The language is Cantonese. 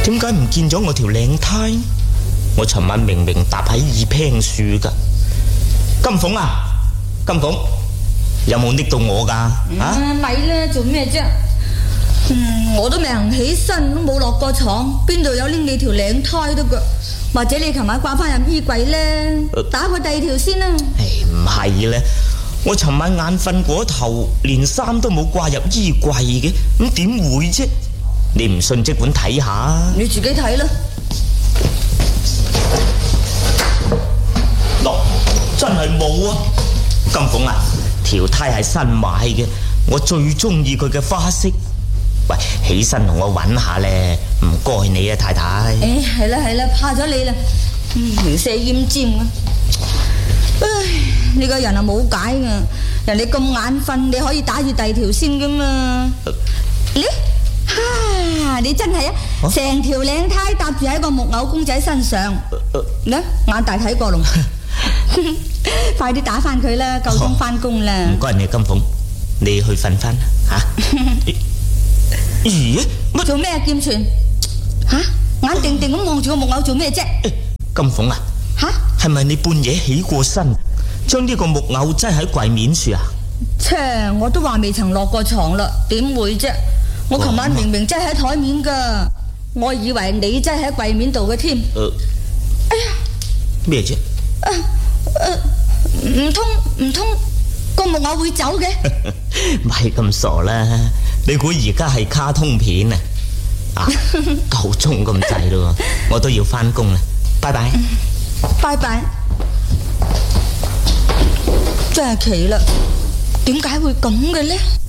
點解唔見咗我條領呔？我尋晚明明搭喺二坪樹噶。金鳳啊，金鳳，有冇拎到我噶？ 咪啦，做咩啫？我都未行起身，都冇落過床，邊度有拎你條領呔得噶？或者你琴晚掛翻入衣櫃咧，打過第二條先啦。 唔係咧，我尋晚眼瞓過頭，連衫都冇掛入衣櫃嘅，咁點會啫？你唔信即管睇下。 你自己睇啦。 嗱，真係冇啊！金鳳啊，條呔係新買嘅，我最中意佢嘅花色。喂，起身同我揾下咧，唔該你啊，太太。 係啦，怕咗你啦，條蛇奄尖啊！唉，你個人啊冇解噶，人哋咁眼瞓，你可以打住第二條先噶嘛？你真係成條領呔搭住喺個木偶公仔身上，眼大睇過龍，快啲打翻佢啦，夠鐘翻工啦！ 唔該你金鳳，你去瞓翻吓。咦？乜做咩啊？劍傳眼定定咁望住個木偶做咩啫？ 金鳳啊，係咪你半夜起過身，將呢個木偶擠喺櫃面處啊？ 切，我都話未曾落過床啦，點會啫？我琴晚明明擠喺台面噶，我以為你擠喺櫃面度嘅添。哎呀， 咩啫？ 唔通個木偶會走嘅？ 咪咁傻啦！你估而家係卡通片啊？夠鐘咁滯咯，我都要翻工啦，拜拜。 拜拜。真係奇啦，點解會咁嘅呢？